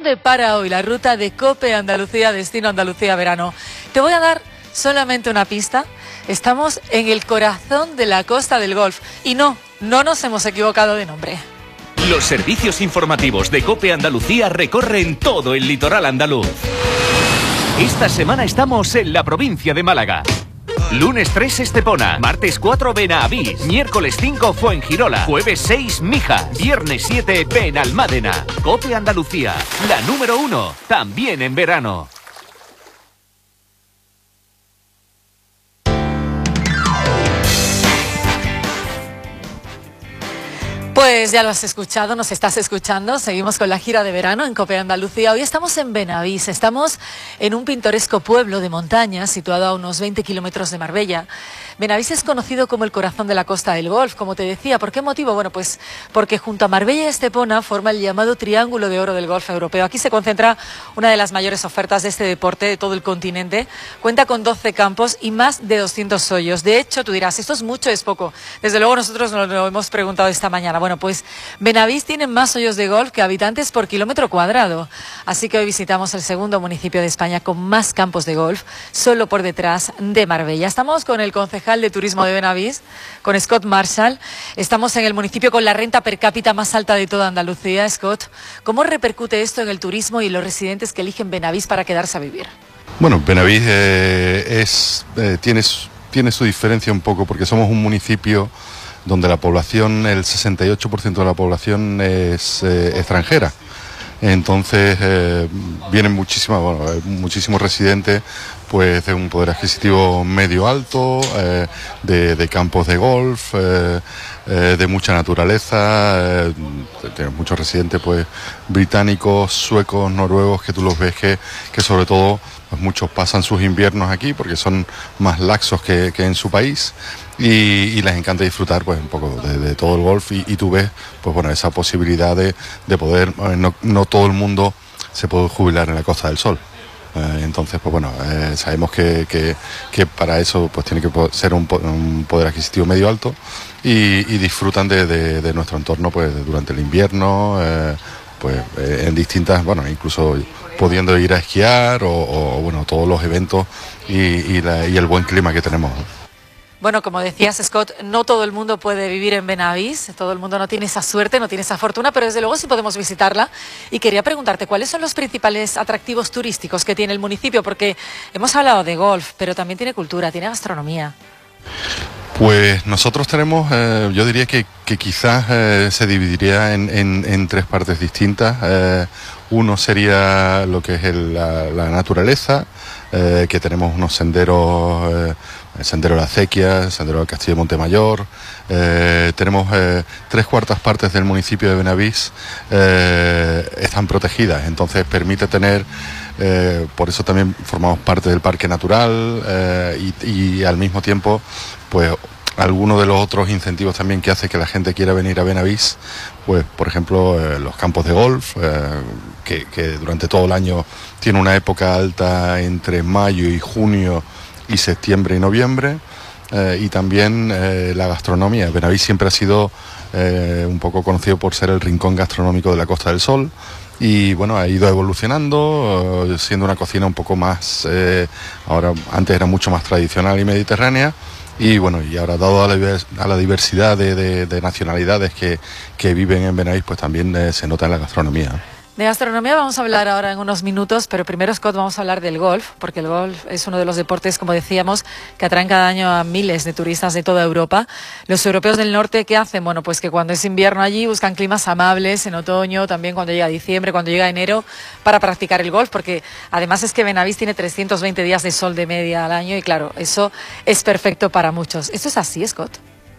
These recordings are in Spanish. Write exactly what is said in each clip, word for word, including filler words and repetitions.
dónde para hoy la ruta de COPE Andalucía, destino Andalucía verano? Te voy a dar solamente una pista. Estamos en el corazón de la Costa del Golf. Y no, no nos hemos equivocado de nombre. Los servicios informativos de COPE Andalucía recorren todo el litoral andaluz. Esta semana estamos en la provincia de Málaga. Lunes tres, Estepona. Martes cuatro, Benavís. Miércoles cinco, Fuengirola. Jueves seis, Mijas. Viernes siete, Benalmádena. COPE Andalucía, la número uno, también en verano. Pues ya lo has escuchado, nos estás escuchando. Seguimos con la gira de verano en COPE Andalucía. Hoy estamos en Benavís, estamos en un pintoresco pueblo de montaña situado a unos veinte kilómetros de Marbella. Benavís es conocido como el corazón de la Costa del Golf, como te decía. ¿Por qué motivo? Bueno, pues porque junto a Marbella y Estepona forma el llamado Triángulo de Oro del Golf Europeo. Aquí se concentra una de las mayores ofertas de este deporte de todo el continente. Cuenta con doce campos y más de doscientos hoyos. De hecho, tú dirás, ¿esto es mucho o es poco? Desde luego nosotros nos lo hemos preguntado esta mañana. Bueno, pues Benavís tiene más hoyos de golf que habitantes por kilómetro cuadrado. Así que hoy visitamos el segundo municipio de España con más campos de golf, solo por detrás de Marbella. Estamos con el concejal de turismo de Benavís, con Scott Marshall. Estamos en el municipio con la renta per cápita más alta de toda Andalucía. Scott, ¿cómo repercute esto en el turismo y los residentes que eligen Benavís para quedarse a vivir? Bueno, Benavís eh, es, eh, tiene, tiene su diferencia un poco porque somos un municipio donde la población, el sesenta y ocho por ciento de la población es eh, extranjera. Entonces eh, vienen muchísimas, bueno, muchísimos residentes pues de un poder adquisitivo medio alto, eh, de, de campos de golf, eh, eh, de mucha naturaleza. Eh, tenemos muchos residentes pues británicos, suecos, noruegos, que tú los ves que, que sobre todo pues muchos pasan sus inviernos aquí porque son más laxos que, que en su país. Y, y les encanta disfrutar pues un poco de, de todo el golf y, y tú ves pues bueno esa posibilidad de, de poder, eh, no, no todo el mundo se puede jubilar en la Costa del Sol, eh, entonces pues bueno, eh, sabemos que, que, que para eso pues tiene que ser un, un poder adquisitivo medio alto y, y disfrutan de, de, de nuestro entorno pues durante el invierno, eh, pues eh, en distintas, bueno, incluso pudiendo ir a esquiar o, o bueno, todos los eventos y, y, la, y el buen clima que tenemos, ¿no? Bueno, como decías, Scott, no todo el mundo puede vivir en Benavís, todo el mundo no tiene esa suerte, no tiene esa fortuna, pero desde luego sí podemos visitarla. Y quería preguntarte, ¿cuáles son los principales atractivos turísticos que tiene el municipio? Porque hemos hablado de golf, pero también tiene cultura, tiene gastronomía. Pues nosotros tenemos, eh, yo diría que, que quizás eh, se dividiría en, en, en tres partes distintas. Eh, uno sería lo que es el, la, la naturaleza, eh, que tenemos unos senderos, eh, el sendero de la Acequia, el sendero del Castillo de Montemayor. Eh, tenemos eh, tres cuartas partes del municipio de Benavís eh, están protegidas, entonces permite tener, eh, por eso también formamos parte del parque natural eh, y, y al mismo tiempo pues algunos de los otros incentivos también que hace que la gente quiera venir a Benavís, pues por ejemplo eh, los campos de golf, eh, que, que durante todo el año tiene una época alta entre mayo y junio y septiembre y noviembre, eh, y también eh, la gastronomía. Benavís siempre ha sido eh, un poco conocido por ser el rincón gastronómico de la Costa del Sol. Y bueno, ha ido evolucionando, eh, siendo una cocina un poco más, eh, ahora antes era mucho más tradicional y mediterránea. Y bueno, y ahora dado a la, a la diversidad de, de, de nacionalidades que, que viven en Benavís, pues también eh, se nota en la gastronomía. De gastronomía vamos a hablar ahora en unos minutos, pero primero, Scott, vamos a hablar del golf, porque el golf es uno de los deportes, como decíamos, que atraen cada año a miles de turistas de toda Europa. Los europeos del norte, ¿qué hacen? Bueno, pues que cuando es invierno allí buscan climas amables, en otoño, también cuando llega diciembre, cuando llega enero, para practicar el golf, porque además es que Benavís tiene trescientos veinte días de sol de media al año y claro, eso es perfecto para muchos. ¿Esto es así, Scott?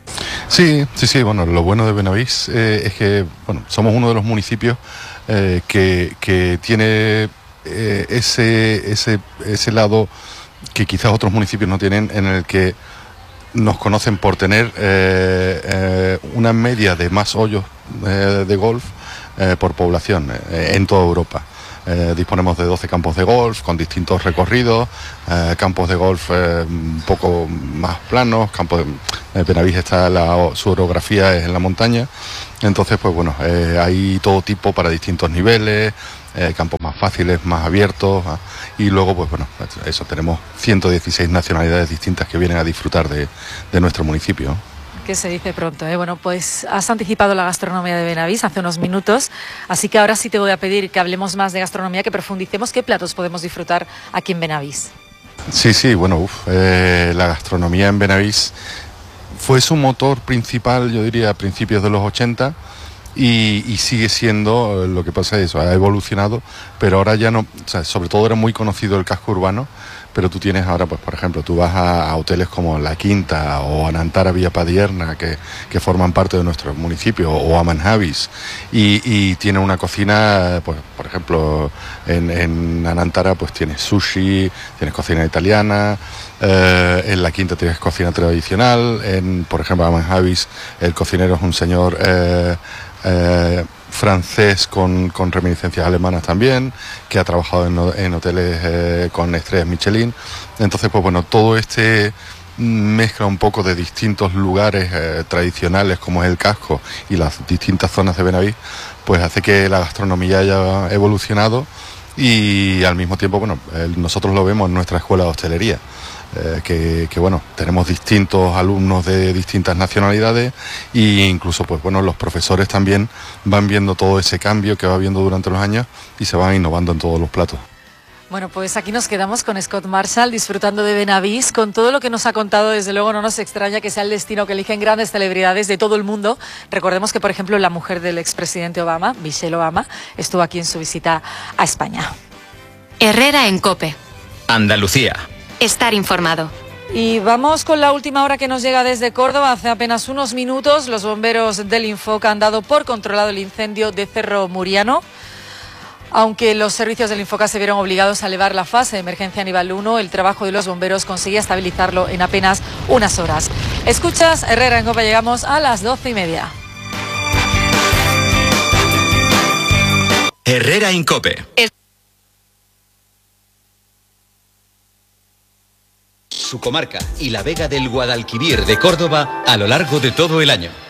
Sí, sí, sí, bueno, lo bueno de Benavís eh, es que, bueno, somos uno de los municipios eh, que, que tiene eh, ese, ese, ese lado que quizás otros municipios no tienen, en el que nos conocen por tener eh, eh, una media de más hoyos eh, de golf eh, por población eh, en toda Europa. Eh, disponemos de doce campos de golf con distintos recorridos, eh, campos de golf eh, un poco más planos, campos de eh, Benavís está la, su orografía es en la montaña, entonces pues bueno, eh, hay todo tipo para distintos niveles, eh, campos más fáciles, más abiertos, ¿ah? Y luego, pues bueno, eso, tenemos ciento dieciséis nacionalidades distintas que vienen a disfrutar de, de nuestro municipio. Que se dice pronto, ¿eh? Bueno, pues has anticipado la gastronomía de Benavís hace unos minutos, así que ahora sí te voy a pedir que hablemos más de gastronomía, que profundicemos qué platos podemos disfrutar aquí en Benavís. Sí, sí, bueno, uf, eh, la gastronomía en Benavís fue su motor principal, yo diría, a principios de los ochenta, y, y sigue siendo, lo que pasa es eso, ha evolucionado, pero ahora ya no, o sea, sobre todo era muy conocido el casco urbano, pero tú tienes ahora, pues por ejemplo, tú vas a, a hoteles como La Quinta o Anantara Villa Padierna, que, que forman parte de nuestro municipio, o Amanjavis, y, y tiene una cocina, pues por ejemplo, en, en Anantara pues tienes sushi, tienes cocina italiana, eh, en La Quinta tienes cocina tradicional, en, por ejemplo, Amanjavis el cocinero es un señor eh, eh, francés con, con reminiscencias alemanas también, que ha trabajado en, en hoteles eh, con estrellas Michelin. Entonces, pues bueno, todo este mezcla un poco de distintos lugares eh, tradicionales, como es el casco y las distintas zonas de Benavís, pues hace que la gastronomía haya evolucionado, y al mismo tiempo, bueno, eh, nosotros lo vemos en nuestra escuela de hostelería. Eh, que, que bueno, tenemos distintos alumnos de distintas nacionalidades, e incluso pues bueno, los profesores también van viendo todo ese cambio que va habiendo durante los años y se van innovando en todos los platos. Bueno, pues aquí nos quedamos con Scott Marshall, disfrutando de Benavís, con todo lo que nos ha contado. Desde luego no nos extraña que sea el destino que eligen grandes celebridades de todo el mundo. Recordemos que, por ejemplo, la mujer del expresidente Obama, Michelle Obama, estuvo aquí en su visita a España. Herrera en COPE. Andalucía. Estar informado. Y vamos con la última hora que nos llega desde Córdoba. Hace apenas unos minutos los bomberos del Infoca han dado por controlado el incendio de Cerro Muriano. Aunque los servicios del Infoca se vieron obligados a elevar la fase de emergencia a nivel uno, el trabajo de los bomberos conseguía estabilizarlo en apenas unas horas. Escuchas Herrera en COPE, llegamos a las doce y media. Herrera en COPE. Es Su comarca y la Vega del Guadalquivir de Córdoba a lo largo de todo el año.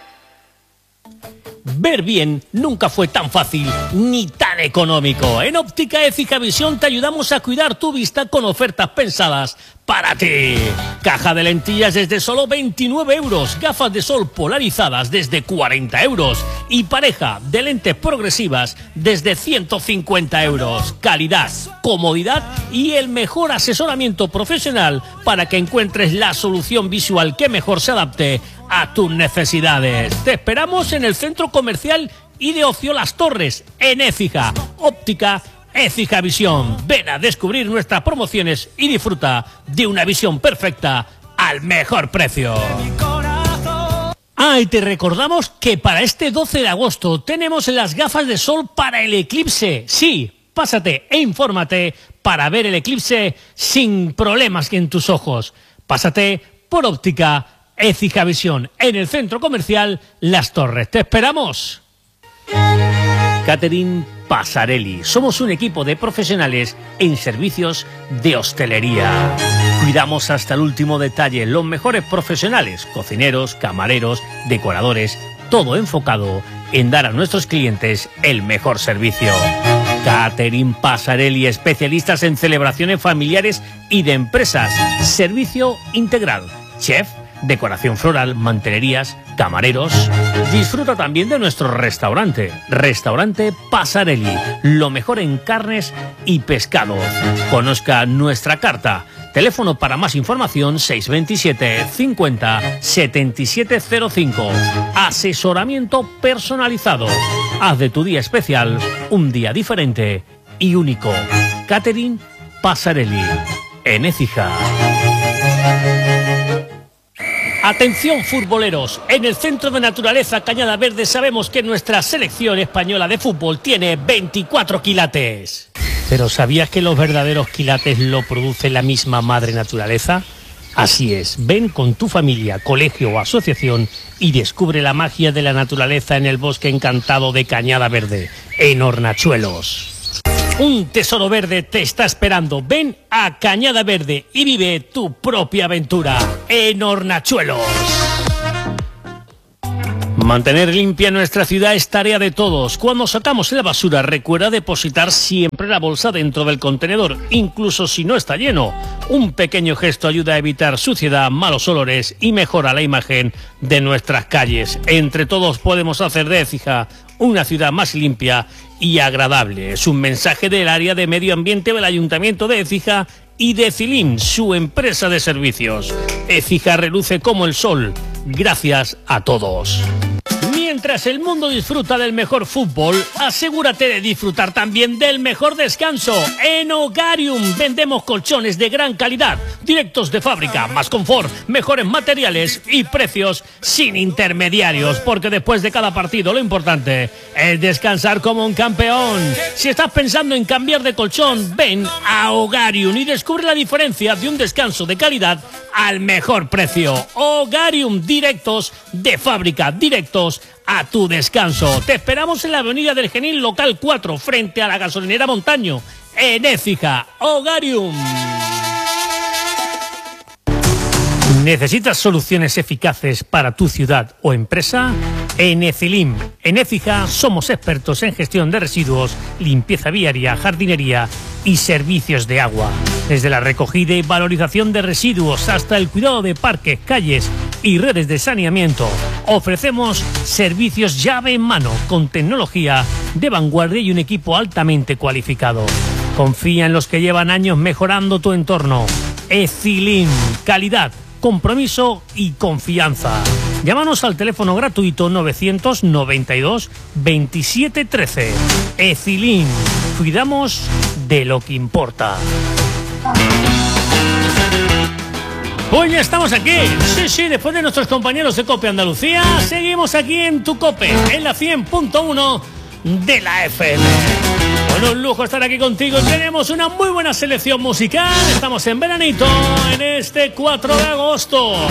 Ver bien nunca fue tan fácil ni tan económico. En Óptica Écija Visión te ayudamos a cuidar tu vista con ofertas pensadas para ti. Caja de lentillas desde solo veintinueve euros, gafas de sol polarizadas desde cuarenta euros y pareja de lentes progresivas desde ciento cincuenta euros. Calidad, comodidad y el mejor asesoramiento profesional para que encuentres la solución visual que mejor se adapte a tus necesidades. Te esperamos en el Centro Comercial y de Ocio Las Torres, en Écija. Óptica Écija Visión. Ven a descubrir nuestras promociones y disfruta de una visión perfecta al mejor precio. Ah, y te recordamos que para este doce de agosto tenemos las gafas de sol para el eclipse. Sí, pásate e infórmate para ver el eclipse sin problemas en tus ojos. Pásate por Óptica Écija Visión en el Centro Comercial Las Torres. ¡Te esperamos! Catering Pasarelli. Somos un equipo de profesionales en servicios de hostelería. Cuidamos hasta el último detalle los mejores profesionales, cocineros, camareros, decoradores, todo enfocado en dar a nuestros clientes el mejor servicio. Catering Pasarelli, especialistas en celebraciones familiares y de empresas. Servicio integral. Chef, decoración floral, mantelerías, camareros. Disfruta también de nuestro restaurante, Restaurante Pasarelli, lo mejor en carnes y pescados. Conozca nuestra carta. Teléfono para más información seis veintisiete cincuenta setenta y siete cero cinco. Asesoramiento personalizado. Haz de tu día especial un día diferente y único. Catering Pasarelli, en Écija. Atención futboleros, en el Centro de Naturaleza Cañada Verde sabemos que nuestra selección española de fútbol tiene veinticuatro quilates. ¿Pero sabías que los verdaderos quilates lo produce la misma madre naturaleza? Así es, ven con tu familia, colegio o asociación y descubre la magia de la naturaleza en el bosque encantado de Cañada Verde, en Hornachuelos. Un tesoro verde te está esperando. Ven a Cañada Verde y vive tu propia aventura en Hornachuelos. Mantener limpia nuestra ciudad es tarea de todos. Cuando sacamos la basura, recuerda depositar siempre la bolsa dentro del contenedor, incluso si no está lleno. Un pequeño gesto ayuda a evitar suciedad, malos olores y mejora la imagen de nuestras calles. Entre todos podemos hacer de Écija una ciudad más limpia y agradable. Es un mensaje del área de medio ambiente del Ayuntamiento de Écija y de Ecilim, su empresa de servicios. Écija reluce como el sol. Gracias a todos. Mientras el mundo disfruta del mejor fútbol, asegúrate de disfrutar también del mejor descanso. En Hogarium vendemos colchones de gran calidad, directos de fábrica, más confort, mejores materiales y precios sin intermediarios, porque después de cada partido lo importante es descansar como un campeón. Si estás pensando en cambiar de colchón, ven a Hogarium y descubre la diferencia de un descanso de calidad al mejor precio. Hogarium, directos de fábrica, directos a tu descanso. Te esperamos en la avenida del Genil, local cuatro, frente a la gasolinera Montaño, en Écija. Hogarium. ¿Necesitas soluciones eficaces para tu ciudad o empresa? En Ecilim, en Écija, somos expertos en gestión de residuos, limpieza viaria, jardinería y servicios de agua. Desde la recogida y valorización de residuos hasta el cuidado de parques, calles y redes de saneamiento, ofrecemos servicios llave en mano con tecnología de vanguardia y un equipo altamente cualificado. Confía en los que llevan años mejorando tu entorno. Ecilim, calidad, compromiso y confianza. Llámanos al teléfono gratuito novecientos noventa y dos veintisiete trece. Ecilim, cuidamos de lo que importa. Pues ya estamos aquí. Sí, sí, después de nuestros compañeros de COPE Andalucía, seguimos aquí en tu COPE, en la cien punto uno de la F M. Bueno, un lujo estar aquí contigo. Tenemos una muy buena selección musical. Estamos en veranito, en este cuatro de agosto.